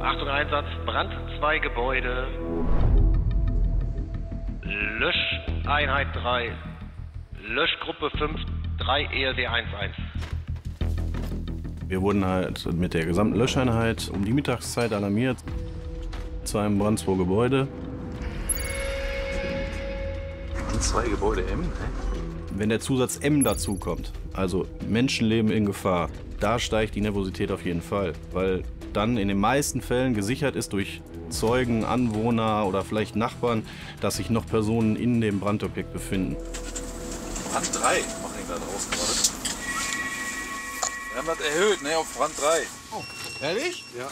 Achtung, Einsatz, Brand 2 Gebäude. Löscheinheit 3. Löschgruppe 5, 3 ELD 11. Wir wurden halt mit der gesamten Löscheinheit um die Mittagszeit alarmiert zu einem Brand 2 Gebäude. Brand 2 Gebäude M, ne? Wenn der Zusatz M dazu kommt, also Menschenleben in Gefahr, da steigt die Nervosität auf jeden Fall, weil dann in den meisten Fällen gesichert ist durch Zeugen, Anwohner oder vielleicht Nachbarn, dass sich noch Personen in dem Brandobjekt befinden. Brand 3 machen die da draus gerade. Wir haben das erhöht, ne, auf Brand 3. Oh, ehrlich? Ja.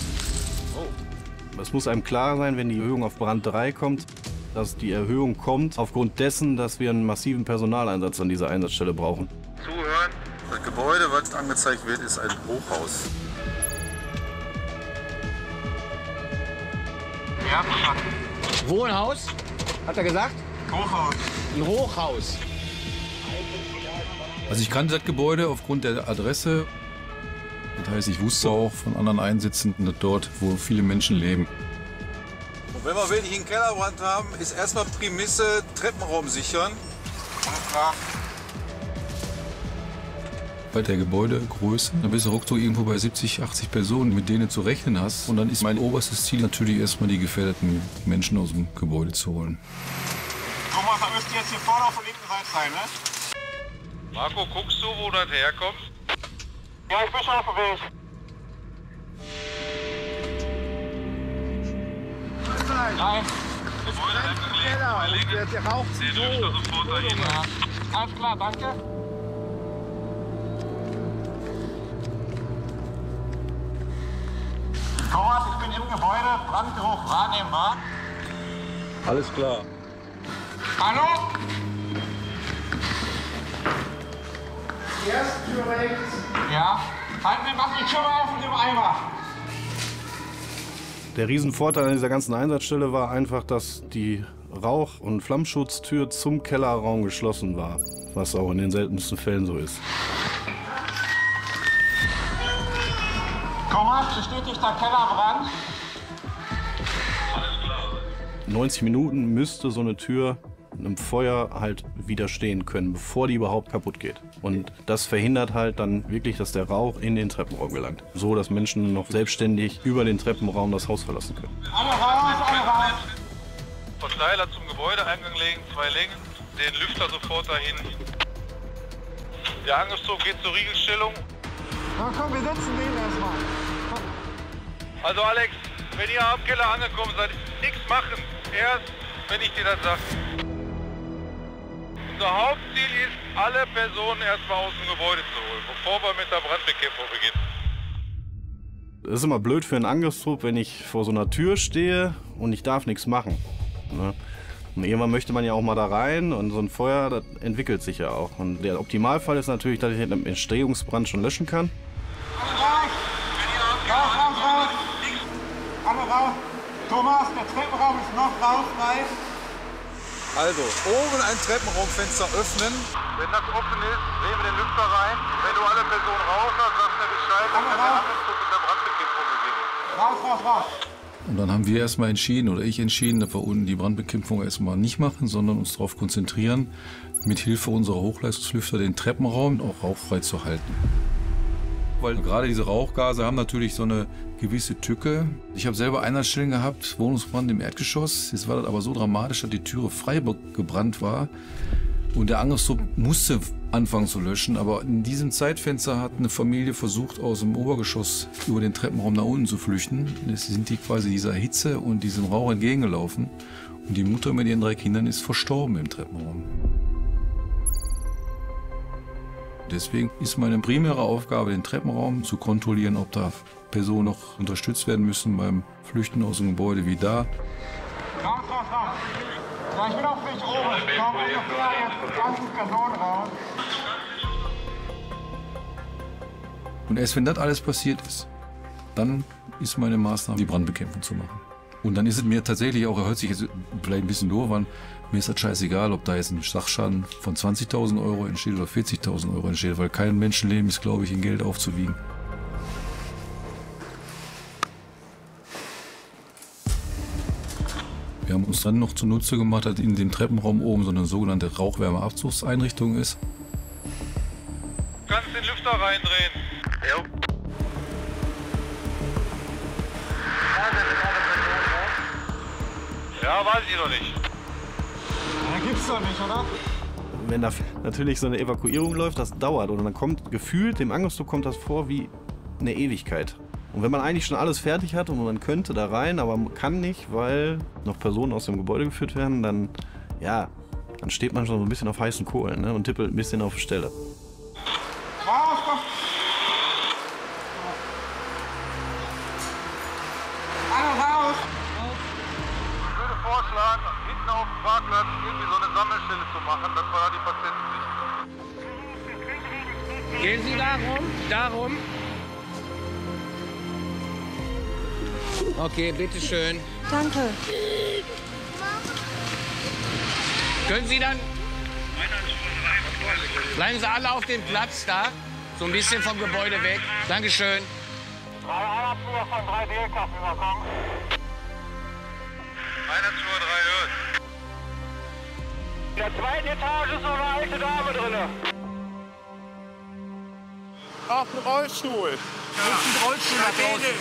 Es muss einem klar sein, wenn die Erhöhung auf Brand 3 kommt, dass die Erhöhung kommt aufgrund dessen, dass wir einen massiven Personaleinsatz an dieser Einsatzstelle brauchen. Zuhören. Das Gebäude, was angezeigt wird, ist ein Hochhaus. Ja, Wohnhaus? Hat er gesagt? Hochhaus. Ein Hochhaus. Also ich kannte das Gebäude aufgrund der Adresse. Das heißt, ich wusste auch von anderen Einsätzen, dass dort, wo viele Menschen leben. Und wenn wir wirklich einen Kellerbrand haben, ist erstmal Prämisse Treppenraum sichern. Bei der Gebäudegröße, dann bist du ruckzuck irgendwo bei 70, 80 Personen, mit denen du zu rechnen hast. Und dann ist mein oberstes Ziel natürlich erstmal die gefährdeten Menschen aus dem Gebäude zu holen. Thomas, da müsst ihr jetzt hier vorne auf der linken Seite sein, ne? Marco, guckst du, wo das herkommt? Ja, ich bin schon auf dem Weg. Nein, es brennt im Keller und der Rauch zieht so. Ja. Alles klar, danke. Thomas, ich bin im Gebäude, Brandgeruch wahrnehmbar. Alles klar. Hallo? Erste Tür rechts. Ja. Halten wir, machen die Tür mal auf mit dem Eimer. Der Riesenvorteil an dieser ganzen Einsatzstelle war einfach, dass die Rauch- und Flammschutztür zum Kellerraum geschlossen war, was auch in den seltensten Fällen so ist. Thomas, bestätigter Kellerbrand. 90 Minuten müsste so eine Tür einem Feuer halt widerstehen können, bevor die überhaupt kaputt geht. Und das verhindert halt dann wirklich, dass der Rauch in den Treppenraum gelangt. So, dass Menschen noch selbstständig über den Treppenraum das Haus verlassen können. Alle raus, alle raus. Verteiler zum Gebäudeeingang legen, 2 Längen, den Lüfter sofort dahin. Der Angriffszug geht zur Riegelstellung. Na komm, wir setzen den erstmal. Also Alex, wenn ihr am Keller angekommen seid, nichts machen. Erst, wenn ich dir das sage. Unser Hauptziel ist, alle Personen erstmal aus dem Gebäude zu holen, bevor wir mit der Brandbekämpfung beginnen. Es ist immer blöd für einen Angriffstrupp, wenn ich vor so einer Tür stehe und ich darf nichts machen. Ne? Und irgendwann möchte man ja auch mal da rein und so ein Feuer, das entwickelt sich ja auch. Und der Optimalfall ist natürlich, dass ich den Entstehungsbrand schon löschen kann. Alle raus! Raus, raus, raus! Alle raus! Thomas, der Treppenraum ist noch raus, frei. Also, oben ein Treppenraumfenster öffnen. Wenn das offen ist, drehen wir den Lüfter rein. Wenn du alle Personen raus hast, sagst du mir Bescheid, dann kann der Angriffszug mit der Brandbekämpfung beginnen. Raus, raus, raus! Und dann haben wir erstmal entschieden, oder ich entschieden, dass wir unten die Brandbekämpfung erstmal nicht machen, sondern uns darauf konzentrieren, mit Hilfe unserer Hochleistungslüfter den Treppenraum auch rauchfrei zu halten. Weil gerade diese Rauchgase haben natürlich so eine gewisse Tücke. Ich habe selber Einsatzstellen gehabt, Wohnungsbrand im Erdgeschoss. Jetzt war das aber so dramatisch, dass die Türe frei gebrannt war. Und der Angriffstrupp musste anfangen zu löschen. Aber in diesem Zeitfenster hat eine Familie versucht, aus dem Obergeschoss über den Treppenraum nach unten zu flüchten. Jetzt sind die quasi dieser Hitze und diesem Rauch entgegengelaufen. Und die Mutter mit ihren 3 Kindern ist verstorben im Treppenraum. Deswegen ist meine primäre Aufgabe, den Treppenraum zu kontrollieren, ob da Personen noch unterstützt werden müssen beim Flüchten aus dem Gebäude wie da. Raus, raus, raus! Ja, ich bin auf dem Weg oben. Ich komme ungefähr jetzt 20 Personen raus. Und erst wenn das alles passiert ist, dann ist meine Maßnahme, die Brandbekämpfung zu machen. Und dann ist es mir tatsächlich auch, hört sich jetzt vielleicht ein bisschen doof an, mir ist das scheißegal, ob da jetzt ein Sachschaden von 20.000 € entsteht oder 40.000 € entsteht, weil kein Menschenleben ist, glaube ich, in Geld aufzuwiegen. Wir haben uns dann noch zunutze gemacht, dass in dem Treppenraum oben so eine sogenannte Rauchwärmeabzugseinrichtung ist. Du kannst den Lüfter reindrehen. Jo. Ja, weiß ich noch nicht. Ja, gibt's doch nicht, oder? Wenn da natürlich so eine Evakuierung läuft, das dauert. Und dann kommt gefühlt, dem Angriffszug kommt das vor wie eine Ewigkeit. Und wenn man eigentlich schon alles fertig hat und man könnte da rein, aber man kann nicht, weil noch Personen aus dem Gebäude geführt werden, dann, ja, dann steht man schon so ein bisschen auf heißen Kohlen, ne, und tippelt ein bisschen auf die Stelle. Raus, komm! Alle raus! Ich würde vorschlagen, hinten auf dem Parkplatz irgendwie so eine Sammelstelle zu machen, dass wir da die Patienten sichten. Gehen Sie darum. Okay, bitteschön. Danke. Können Sie dann... Bleiben Sie alle auf dem Platz da. So ein bisschen vom Gebäude weg. Dankeschön. 3 Einheitsführer von 3 DLKs überkommen. Einheitsführer 3 hört. In der zweiten Etage ist so eine alte Dame drin. Auf den Rollstuhl! Den Rollstuhl nach draußen!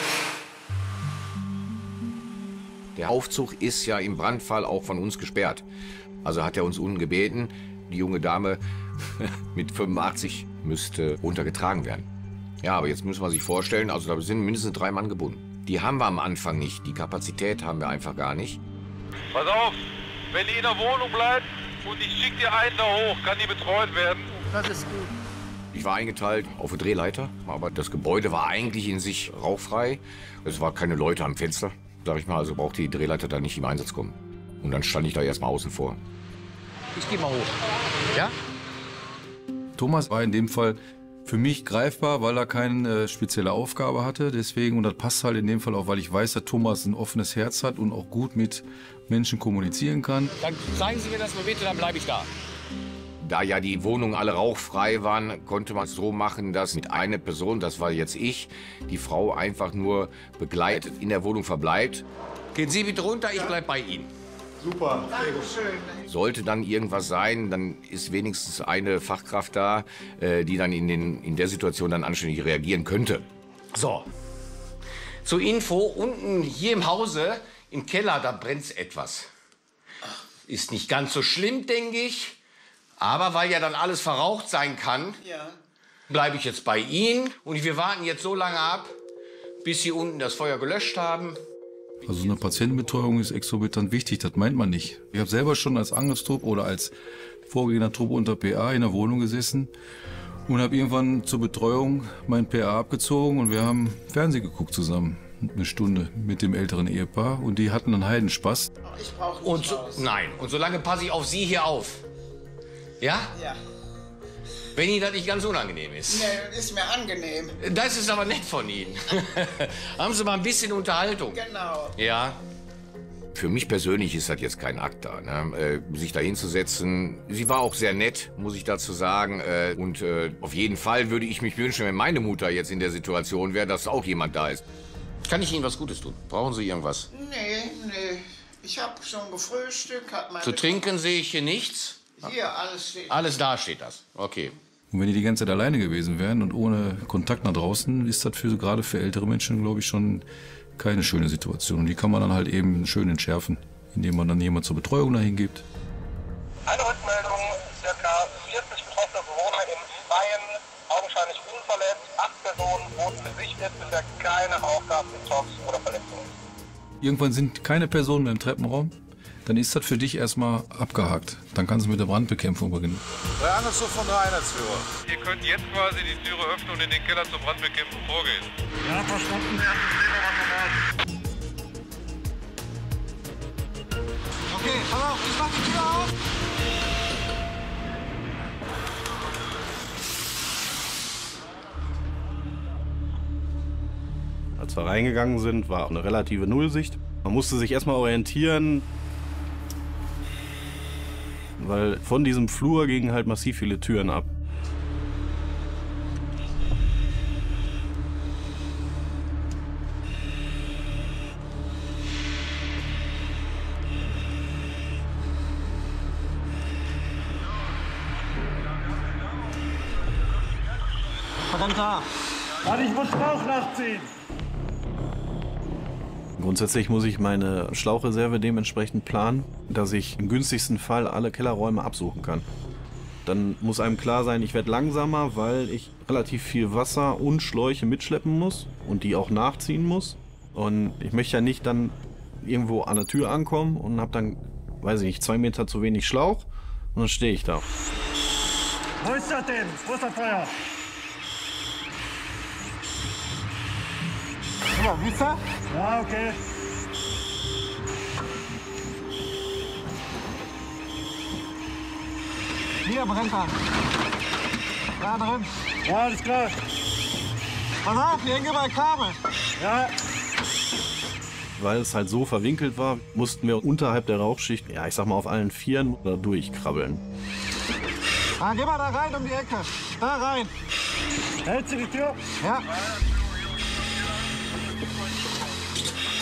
Der Aufzug ist ja im Brandfall auch von uns gesperrt. Also hat er uns unten gebeten, die junge Dame mit 85 müsste runtergetragen werden. Ja, aber jetzt müssen wir sich vorstellen, also da sind mindestens 3 Mann gebunden. Die haben wir am Anfang nicht, die Kapazität haben wir einfach gar nicht. Pass auf, wenn die in der Wohnung bleibt und ich schicke dir einen da hoch, kann die betreut werden. Das ist gut. Ich war eingeteilt auf eine Drehleiter, aber das Gebäude war eigentlich in sich rauchfrei. Es waren keine Leute am Fenster, sag ich mal, also brauchte die Drehleiter da nicht im Einsatz kommen. Und dann stand ich da erstmal außen vor. Ich gehe mal hoch. Ja? Thomas war in dem Fall für mich greifbar, weil er keine spezielle Aufgabe hatte. Deswegen, und das passt halt in dem Fall auch, weil ich weiß, dass Thomas ein offenes Herz hat und auch gut mit Menschen kommunizieren kann. Dann zeigen Sie mir das mal bitte, dann bleibe ich da. Da ja die Wohnungen alle rauchfrei waren, konnte man es so machen, dass mit einer Person, das war jetzt ich, die Frau einfach nur begleitet in der Wohnung verbleibt. Gehen Sie bitte runter, ich bleib bei Ihnen. Super, sehr gut. Sollte dann irgendwas sein, dann ist wenigstens eine Fachkraft da, die dann in der Situation dann anständig reagieren könnte. So. Zur Info, unten hier im Hause, im Keller, da brennt's etwas. Ist nicht ganz so schlimm, denke ich. Aber weil ja dann alles verraucht sein kann, bleibe ich jetzt bei Ihnen. Und wir warten jetzt so lange ab, bis Sie unten das Feuer gelöscht haben. Also eine Patientenbetreuung ist exorbitant wichtig, das meint man nicht. Ich habe selber schon als Angriffstrupp oder als Vorgängertruppe unter PA in der Wohnung gesessen und habe irgendwann zur Betreuung mein PA abgezogen und wir haben Fernsehen geguckt zusammen. Eine Stunde mit dem älteren Ehepaar und die hatten einen Heidenspaß. Ich brauche Und so, nein, und solange passe ich auf Sie hier auf. Ja? Ja. Wenn Ihnen das nicht ganz unangenehm ist. Nee, ist mir angenehm. Das ist aber nett von Ihnen. Haben Sie mal ein bisschen Unterhaltung. Genau. Ja. Für mich persönlich ist das jetzt kein Akt da, ne? Sich da hinzusetzen. Sie war auch sehr nett, muss ich dazu sagen. Und auf jeden Fall würde ich mich wünschen, wenn meine Mutter jetzt in der Situation wäre, dass auch jemand da ist. Kann ich Ihnen was Gutes tun? Brauchen Sie irgendwas? Nee. Ich habe schon gefrühstückt. Zu trinken sehe ich hier nichts. Hier, alles steht. Alles da steht das. Okay. Und wenn die ganze Zeit alleine gewesen wären und ohne Kontakt nach draußen, ist das gerade für ältere Menschen, glaube ich, schon keine schöne Situation. Und die kann man dann halt eben schön entschärfen, indem man dann jemand zur Betreuung dahin gibt. Eine Rückmeldung, ca. 40 betroffene Bewohner im Freien, augenscheinlich unverletzt. 8 Personen wurden besichtigt, bisher keine Rauchgasdetox oder Verletzungen. Irgendwann sind keine Personen mehr im Treppenraum. Dann ist das für dich erstmal abgehakt. Dann kannst du mit der Brandbekämpfung beginnen. Der Angriffszug von 3 Einheitsführer. Ihr könnt jetzt quasi die Türe öffnen und in den Keller zur Brandbekämpfung vorgehen. Ja, verstanden. Okay, pass auf, ich mach die Tür auf. Als wir reingegangen sind, war eine relative Nullsicht. Man musste sich erstmal orientieren, weil von diesem Flur gingen halt massiv viele Türen ab. Brandtag. Warte, ich muss Schlauch nachziehen. Grundsätzlich muss ich meine Schlauchreserve dementsprechend planen, dass ich im günstigsten Fall alle Kellerräume absuchen kann. Dann muss einem klar sein, ich werde langsamer, weil ich relativ viel Wasser und Schläuche mitschleppen muss und die auch nachziehen muss. Und ich möchte ja nicht dann irgendwo an der Tür ankommen und habe dann, weiß ich nicht, 2 Meter zu wenig Schlauch und dann stehe ich da. Wo ist das denn? Wo ist das Feuer? Ja, siehst du? Ja, okay. Hier brennt er. Da drin. Ja, alles klar. Pass auf, hier hängen überall Kabel. Ja. Weil es halt so verwinkelt war, mussten wir unterhalb der Rauchschicht, ja ich sag mal auf allen Vieren, da durchkrabbeln. Ah, geh mal da rein um die Ecke. Da rein. Hältst du die Tür? Ja.